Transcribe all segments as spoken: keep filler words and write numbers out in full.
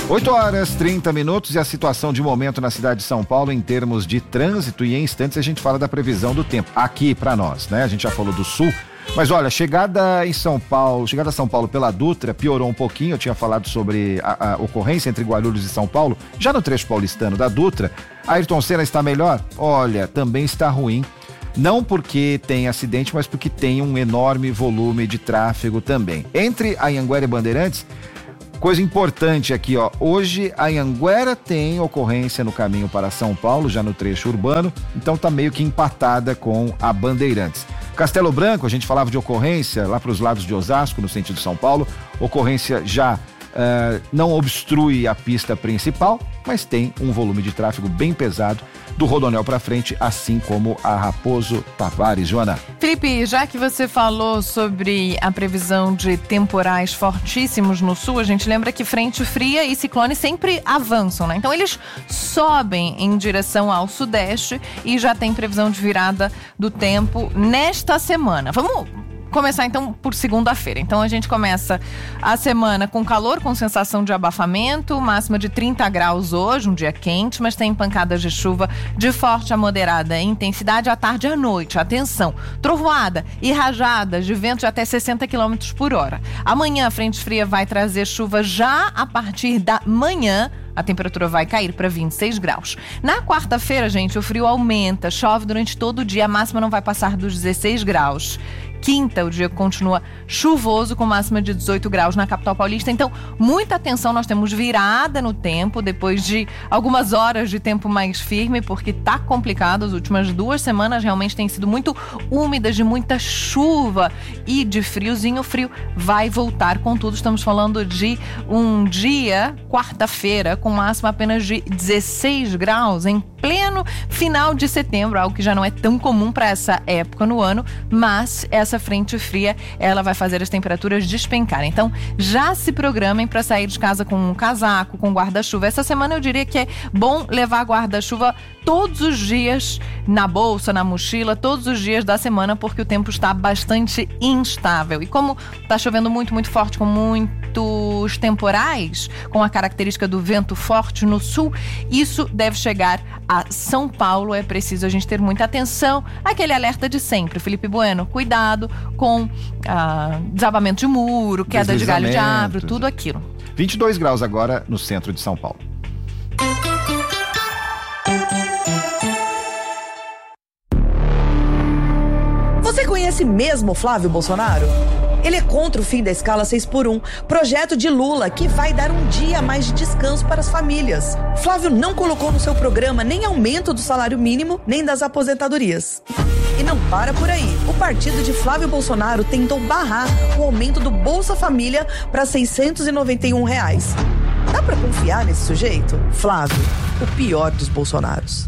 oito horas e trinta minutos e a situação de momento na cidade de São Paulo em termos de trânsito, e em instantes a gente fala da previsão do tempo aqui para nós, né? A gente já falou do sul, mas olha, chegada em São Paulo, chegada a São Paulo pela Dutra piorou um pouquinho. Eu tinha falado sobre a, a ocorrência entre Guarulhos e São Paulo, já no trecho paulistano da Dutra. Ayrton Senna está melhor? Olha, também está ruim. Não porque tem acidente, mas porque tem um enorme volume de tráfego também. Entre a Anhanguera e Bandeirantes, coisa importante aqui, ó. Hoje a Anhanguera tem ocorrência no caminho para São Paulo, já no trecho urbano, então tá meio que empatada com a Bandeirantes. Castelo Branco, a gente falava de ocorrência lá para os lados de Osasco, no sentido de São Paulo. Ocorrência já uh, não obstrui a pista principal, mas tem um volume de tráfego bem pesado do Rodoanel para frente, assim como a Raposo Tavares. Joana. Felipe, já que você falou sobre a previsão de temporais fortíssimos no sul, a gente lembra que frente fria e ciclone sempre avançam, né? Então eles sobem em direção ao sudeste e já tem previsão de virada do tempo nesta semana. Vamos começar então por segunda-feira. Então a gente começa a semana com calor, com sensação de abafamento, máxima de trinta graus hoje, um dia quente, mas tem pancadas de chuva de forte a moderada intensidade à tarde e à noite. Atenção, trovoada e rajadas de vento de até sessenta quilômetros por hora. Amanhã a frente fria vai trazer chuva já a partir da manhã. A temperatura vai cair para vinte e seis graus. Na quarta-feira, gente, o frio aumenta, chove durante todo o dia, a máxima não vai passar dos dezesseis graus. Quinta, o dia continua chuvoso com máxima de dezoito graus na capital paulista. Então, muita atenção, nós temos virada no tempo depois de algumas horas de tempo mais firme, porque tá complicado. As últimas duas semanas realmente têm sido muito úmidas, de muita chuva e de friozinho. O frio vai voltar, contudo, estamos falando de um dia, quarta-feira, com máxima apenas de dezesseis graus, em pleno final de setembro, algo que já não é tão comum para essa época no ano, mas essa frente fria, ela vai fazer as temperaturas despencarem. Então, já se programem para sair de casa com um casaco, com guarda-chuva. Essa semana eu diria que é bom levar guarda-chuva todos os dias na bolsa, na mochila, todos os dias da semana, porque o tempo está bastante instável. E como está chovendo muito, muito forte, com muitos temporais, com a característica do vento forte no sul, isso deve chegar a São Paulo. É preciso a gente ter muita atenção, aquele alerta de sempre. Felipe Bueno, cuidado com ah, desabamento de muro, queda de galho de árvore, tudo aquilo. vinte e dois graus agora no centro de São Paulo. Você conhece mesmo o Flávio Bolsonaro? Ele é contra o fim da escala seis por um, projeto de Lula que vai dar um dia a mais de descanso para as famílias. Flávio não colocou no seu programa nem aumento do salário mínimo, nem das aposentadorias. E não para por aí. O partido de Flávio Bolsonaro tentou barrar o aumento do Bolsa Família para seiscentos e noventa e um reais. Dá pra confiar nesse sujeito? Flávio, o pior dos Bolsonaros.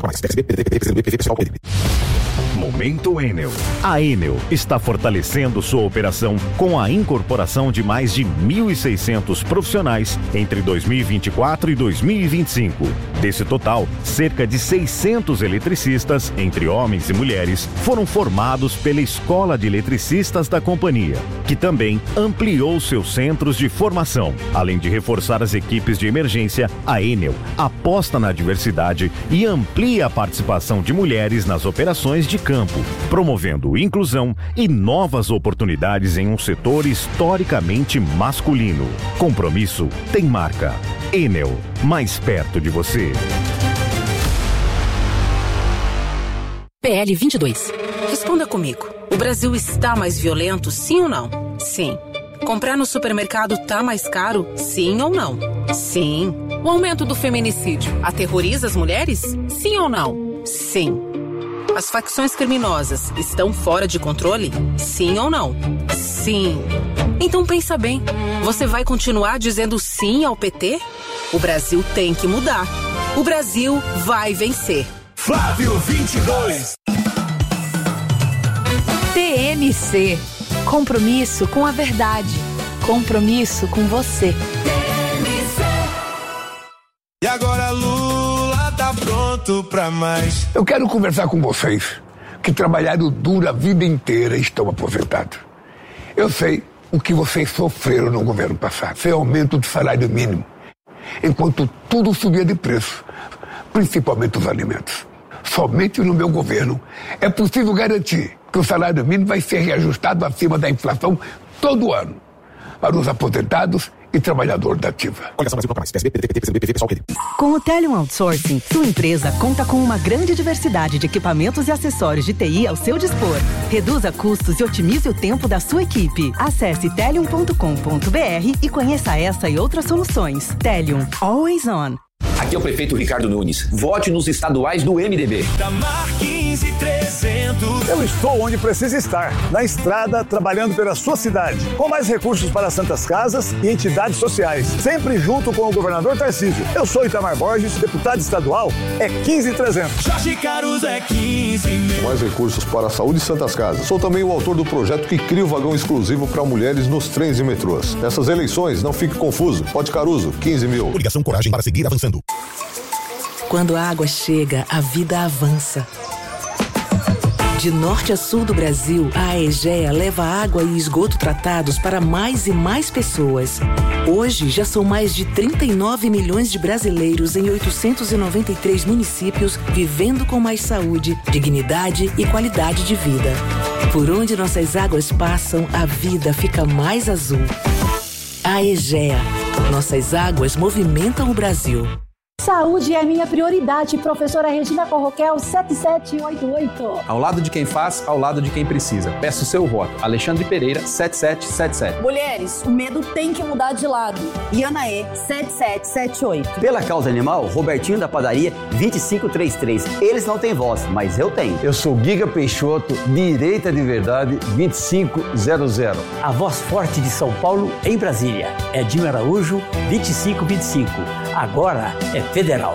Momento Enel. A Enel está fortalecendo sua operação com a incorporação de mais de mil e seiscentos profissionais entre dois mil e vinte e quatro e dois mil e vinte e cinco. Desse total, cerca de seiscentos eletricistas, entre homens e mulheres, foram formados pela Escola de Eletricistas da companhia, que também ampliou seus centros de formação. Além de reforçar as equipes de emergência, a Enel aposta na diversidade e amplia a participação de mulheres nas operações de campo, promovendo inclusão e novas oportunidades em um setor historicamente masculino. Compromisso tem marca. Enel, mais perto de você. P L vinte e dois. Responda comigo. O Brasil está mais violento, sim ou não? Sim. Comprar no supermercado tá mais caro, sim ou não? Sim. O aumento do feminicídio aterroriza as mulheres? Sim ou não? Sim. As facções criminosas estão fora de controle? Sim ou não? Sim. Então pensa bem, você vai continuar dizendo sim ao P T? O Brasil tem que mudar. O Brasil vai vencer. Flávio vinte e dois. T M C. Compromisso com a verdade. Compromisso com você. T M C. E agora Lula tá pronto pra mais. Eu quero conversar com vocês que trabalharam duro a vida inteira e estão aposentados. Eu sei o que vocês sofreram no governo passado. Foi aumento do salário mínimo. enquanto tudo subia de preço, principalmente os alimentos. Somente no meu governo é possível garantir que o salário mínimo vai ser reajustado acima da inflação todo ano para os aposentados e trabalhadores da ativa. Com o Telium Outsourcing, sua empresa conta com uma grande diversidade de equipamentos e acessórios de T I ao seu dispor. Reduza custos e otimize o tempo da sua equipe. Acesse telium ponto com ponto b r e conheça essa e outras soluções. Telium, always on. Aqui é o prefeito Ricardo Nunes. Vote nos estaduais do M D B. Damar quinze trezentos. Eu estou onde precisa estar, na estrada, trabalhando pela sua cidade, com mais recursos para santas casas e entidades sociais, sempre junto com o governador Tarcísio. Eu sou Itamar Borges, deputado estadual, é quinze trezentos. Jorge Caruso é quinze mil. Mais recursos para a saúde e santas casas. Sou também o autor do projeto que cria o vagão exclusivo para mulheres nos trens e metrôs. Nessas eleições, não fique confuso. Vote Caruso, quinze mil. Coligação Coragem para seguir avançando. Quando a água chega, a vida avança. De norte a sul do Brasil, a Aegea leva água e esgoto tratados para mais e mais pessoas. Hoje, já são mais de trinta e nove milhões de brasileiros em oitocentos e noventa e três municípios vivendo com mais saúde, dignidade e qualidade de vida. Por onde nossas águas passam, a vida fica mais azul. Aegea. Nossas águas movimentam o Brasil. Saúde é minha prioridade, professora Regina Corroquel, sete sete oito oito. Ao lado de quem faz, ao lado de quem precisa. Peço seu voto. Alexandre Pereira, sete sete sete sete. Mulheres, o medo tem que mudar de lado. Ianaê, sete sete sete oito. Pela causa animal, Robertinho da padaria, vinte e cinco trinta e três. Eles não têm voz, mas eu tenho. Eu sou Giga Peixoto, direita de verdade, vinte e cinco zero zero. A voz forte de São Paulo em Brasília. Edinho Araújo, vinte e cinco vinte e cinco. Agora é federal.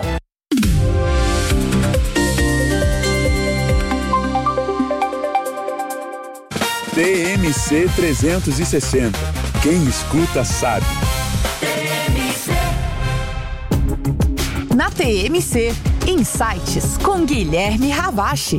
T M C trezentos e sessenta. Quem escuta sabe. Na T M C, Insights com Guilherme Ravache.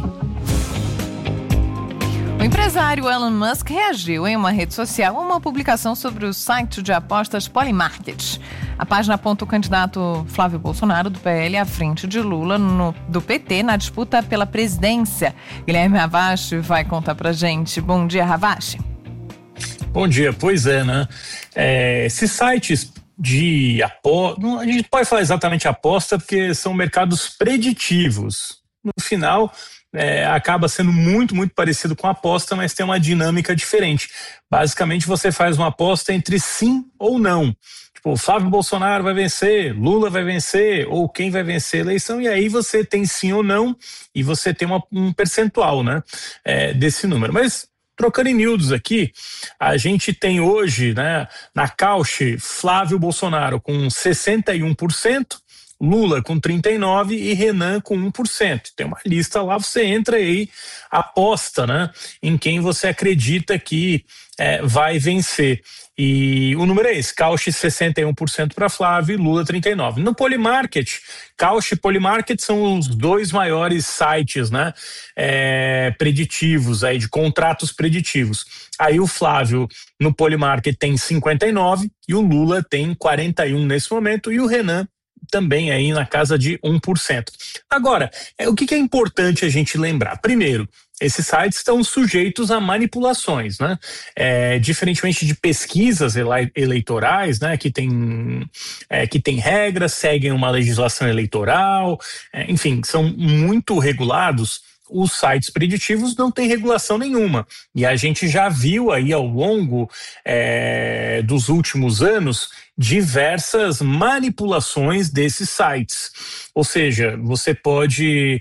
O empresário Elon Musk reagiu em uma rede social a uma publicação sobre o site de apostas Polymarket. A página aponta o candidato Flávio Bolsonaro, do P L, à frente de Lula, no, do P T, na disputa pela presidência. Guilherme Ravache vai contar pra gente. Bom dia, Ravache. Bom dia, pois é, né? É, esses sites de aposta, a gente pode falar exatamente aposta porque são mercados preditivos. No final, é, acaba sendo muito, muito parecido com aposta, mas tem uma dinâmica diferente. Basicamente, você faz uma aposta entre sim ou não. Tipo, Flávio Bolsonaro vai vencer, Lula vai vencer, ou quem vai vencer a eleição, e aí você tem sim ou não, e você tem uma, um percentual, né, é, desse número. Mas, trocando em miúdos aqui, a gente tem hoje, né, na Cauchy, Flávio Bolsonaro com sessenta e um por cento, Lula com trinta e nove por cento e Renan com um por cento. Tem uma lista lá, você entra aí, aposta, né, em quem você acredita que é, vai vencer. E o número é esse, Cauchy sessenta e um por cento para Flávio e Lula trinta e nove por cento. No Polymarket, Cauchy e Polymarket são os dois maiores sites, né, é, preditivos, aí, de contratos preditivos. Aí o Flávio no Polymarket tem cinquenta e nove por cento e o Lula tem quarenta e um por cento nesse momento e o Renan também aí na casa de um por cento. Agora, é, o que, que é importante a gente lembrar? Primeiro, esses sites estão sujeitos a manipulações, né? É, diferentemente de pesquisas ele- eleitorais, né? Que tem, é, que tem regras, seguem uma legislação eleitoral, é, enfim, são muito regulados. Os sites preditivos não têm regulação nenhuma. E a gente já viu aí ao longo é, dos últimos anos diversas manipulações desses sites. Ou seja, você pode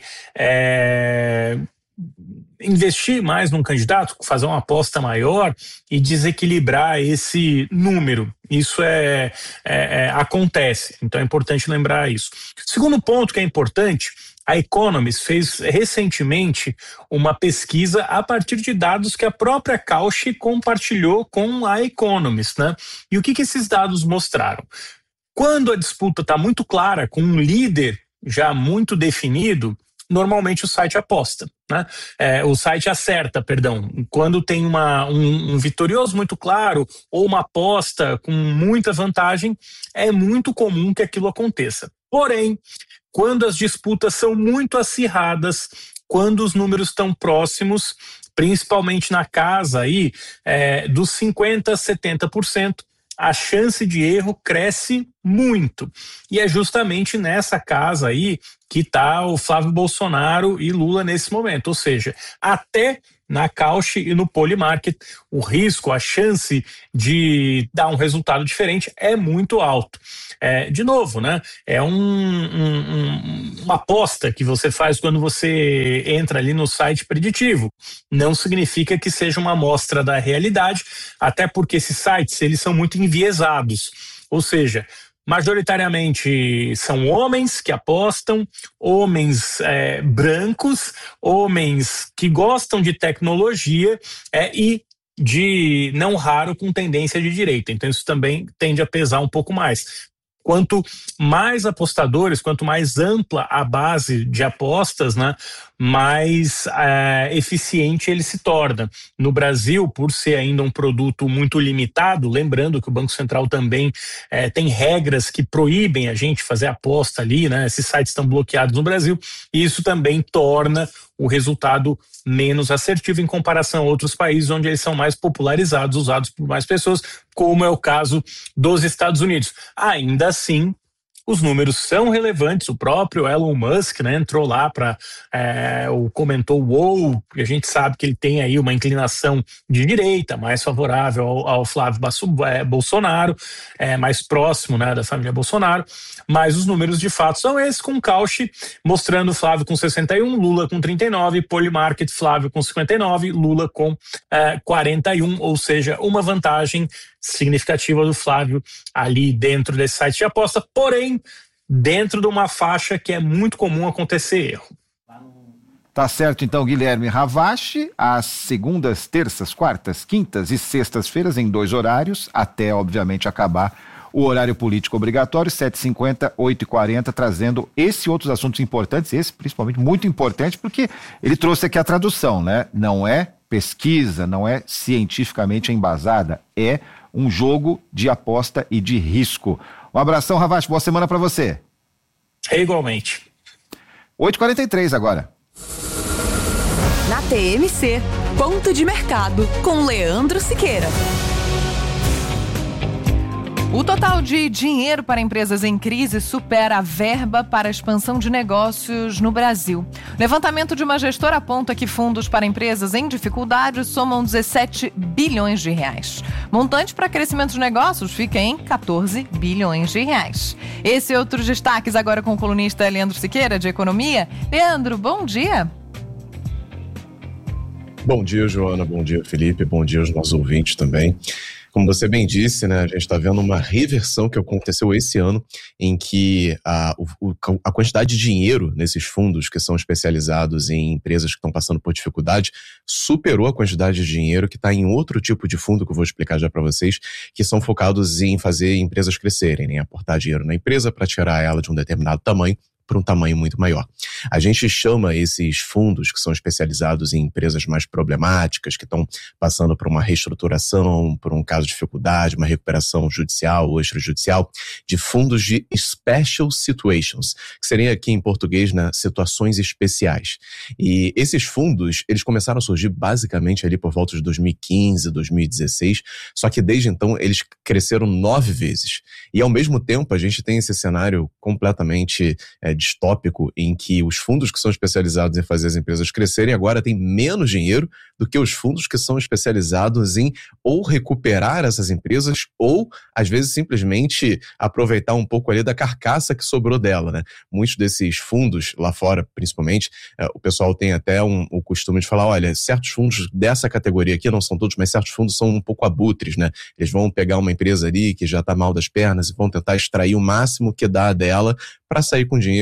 é, investir mais num candidato, fazer uma aposta maior e desequilibrar esse número. Isso é, é, é, acontece. Então é importante lembrar isso. Segundo ponto que é importante, a Economist fez recentemente uma pesquisa a partir de dados que a própria Cauchy compartilhou com a Economist, né? E o que, que esses dados mostraram? Quando a disputa está muito clara, com um líder já muito definido, normalmente o site aposta, né? É, o site acerta, perdão. Quando tem uma, um, um vitorioso muito claro ou uma aposta com muita vantagem, é muito comum que aquilo aconteça. Porém, quando as disputas são muito acirradas, quando os números estão próximos, principalmente na casa aí, é, dos cinquenta por cento a setenta por cento, a chance de erro cresce muito. E é justamente nessa casa aí que está o Flávio Bolsonaro e Lula nesse momento. Ou seja, até na Cauchy e no Polymarket, o risco, a chance de dar um resultado diferente é muito alto. É, de novo, né? É um, um, um, uma aposta que você faz quando você entra ali no site preditivo. Não significa que seja uma amostra da realidade, até porque esses sites, eles são muito enviesados. Ou seja, majoritariamente são homens que apostam, homens é, brancos, homens que gostam de tecnologia é, e de, não raro, com tendência de direita. Então isso também tende a pesar um pouco mais. Quanto mais apostadores, quanto mais ampla a base de apostas, né, mais é, eficiente ele se torna. No Brasil, por ser ainda um produto muito limitado, lembrando que o Banco Central também é, tem regras que proíbem a gente fazer aposta ali, né, esses sites estão bloqueados no Brasil, e isso também torna o resultado menos assertivo em comparação a outros países onde eles são mais popularizados, usados por mais pessoas, como é o caso dos Estados Unidos. Ainda assim, os números são relevantes. O próprio Elon Musk, né, entrou lá para é, o comentou wow, e a gente sabe que ele tem aí uma inclinação de direita, mais favorável ao, ao Flávio Bolsonaro, é, mais próximo, né, da família Bolsonaro, mas os números de fato são esses, com Cauchy mostrando Flávio com sessenta e um, Lula com trinta e nove, Polymarket, Flávio com cinquenta e nove, Lula com é, quarenta e um, ou seja, uma vantagem significativa do Flávio ali dentro desse site de aposta, porém dentro de uma faixa que é muito comum acontecer erro. Tá certo então, Guilherme Ravache, às segundas, terças, quartas, quintas e sextas-feiras em dois horários, até obviamente acabar o horário político obrigatório, sete e cinquenta, oito e quarenta, trazendo esse e outros assuntos importantes, esse principalmente muito importante, porque ele trouxe aqui a tradução, né? Não é pesquisa, não é cientificamente embasada, é um jogo de aposta e de risco. Um abração, Ravache, boa semana para você. É igualmente. oito e quarenta e três agora. Na T M C, ponto de mercado com Leandro Siqueira. O total de dinheiro para empresas em crise supera a verba para a expansão de negócios no Brasil. O levantamento de uma gestora aponta que fundos para empresas em dificuldade somam dezessete bilhões de reais. Montante para crescimento de negócios fica em quatorze bilhões de reais. Esse e outros destaques agora com o colunista Leandro Siqueira, de Economia. Leandro, bom dia. Bom dia, Joana. Bom dia, Felipe. Bom dia aos nossos ouvintes também. Como você bem disse, né, a gente está vendo uma reversão que aconteceu esse ano, em que a, o, a quantidade de dinheiro nesses fundos que são especializados em empresas que estão passando por dificuldade superou a quantidade de dinheiro que está em outro tipo de fundo que eu vou explicar já para vocês, que são focados em fazer empresas crescerem, né, aportar dinheiro na empresa para tirar ela de um determinado tamanho para um tamanho muito maior. A gente chama esses fundos que são especializados em empresas mais problemáticas, que estão passando por uma reestruturação, por um caso de dificuldade, uma recuperação judicial ou extrajudicial, de fundos de special situations, que seria aqui em português, né, situações especiais. E esses fundos, eles começaram a surgir basicamente ali por volta de dois mil e quinze, dois mil e dezesseis, só que desde então eles cresceram nove vezes. E ao mesmo tempo a gente tem esse cenário completamente é, distópico em que os fundos que são especializados em fazer as empresas crescerem agora têm menos dinheiro do que os fundos que são especializados em ou recuperar essas empresas ou, às vezes, simplesmente aproveitar um pouco ali da carcaça que sobrou dela, né? Muitos desses fundos, lá fora principalmente, é, o pessoal tem até um, o costume de falar, olha, certos fundos dessa categoria aqui, não são todos, mas certos fundos são um pouco abutres, né? Eles vão pegar uma empresa ali que já está mal das pernas e vão tentar extrair o máximo que dá dela para sair com dinheiro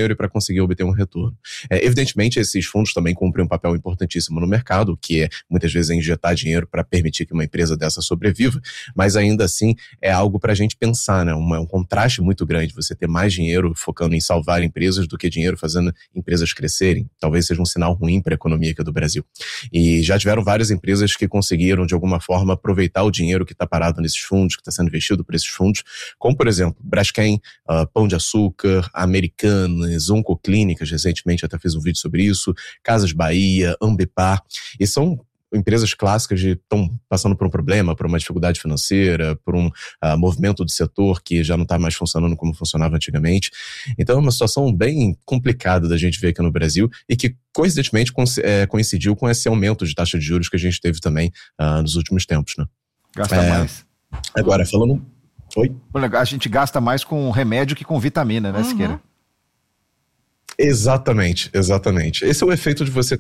dinheiro e para conseguir obter um retorno. É, evidentemente, esses fundos também cumprem um papel importantíssimo no mercado, que é muitas vezes é injetar dinheiro para permitir que uma empresa dessa sobreviva, mas ainda assim é algo para a gente pensar, né? Um, um contraste muito grande, você ter mais dinheiro focando em salvar empresas do que dinheiro fazendo empresas crescerem. Talvez seja um sinal ruim para a economia aqui do Brasil. E já tiveram várias empresas que conseguiram, de alguma forma, aproveitar o dinheiro que está parado nesses fundos, que está sendo investido por esses fundos, como, por exemplo, Braskem, uh, Pão de Açúcar, Americanas, Oncoclínicas, recentemente até fiz um vídeo sobre isso, Casas Bahia, Ambipar, e são empresas clássicas que estão passando por um problema, por uma dificuldade financeira, por um uh, movimento do setor que já não está mais funcionando como funcionava antigamente. Então é uma situação bem complicada da gente ver aqui no Brasil e que coincidentemente coincidiu com esse aumento de taxa de juros que a gente teve também uh, nos últimos tempos, né? Gasta é, mais. Agora, falando... Oi? A gente gasta mais com remédio que com vitamina, né, Uhum. Siqueira? Exatamente, exatamente. Esse é o efeito de você